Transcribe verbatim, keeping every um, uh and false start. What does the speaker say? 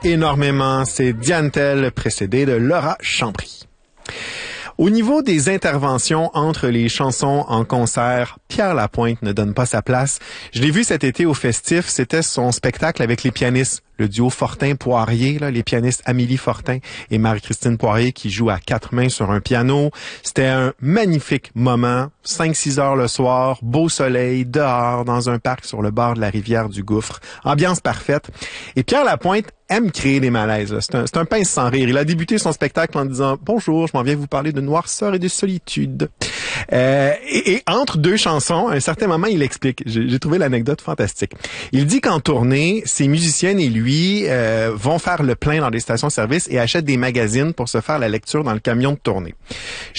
énormément. C'est Diane Tell, précédée de Laura Champry. Au niveau des interventions entre les chansons en concert, Pierre Lapointe ne donne pas sa place. Je l'ai vu cet été au Festif, c'était son spectacle avec les pianistes, le duo Fortin-Poirier, là, les pianistes Amélie Fortin et Marie-Christine Poirier qui jouent à quatre mains sur un piano. C'était un magnifique moment, cinq six heures le soir, beau soleil, dehors, dans un parc sur le bord de la rivière du Gouffre. Ambiance parfaite. Et Pierre Lapointe aime créer des malaises. C'est un, c'est un pince sans rire. Il a débuté son spectacle en disant « Bonjour, je m'en viens vous parler de noirceur et de solitude. Euh, » et, et entre deux chansons, à un certain moment, il explique. J'ai, j'ai trouvé l'anecdote fantastique. Il dit qu'en tournée, ses musiciennes et lui euh, vont faire le plein dans des stations-service et achètent des magazines pour se faire la lecture dans le camion de tournée.